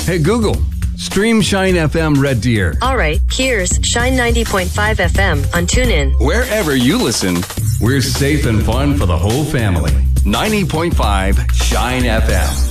Hey, Google, stream Shine FM Red Deer. All right, here's Shine 90.5 FM on TuneIn. Wherever you listen, we're safe and fun for the whole family. 90.5 Shine FM.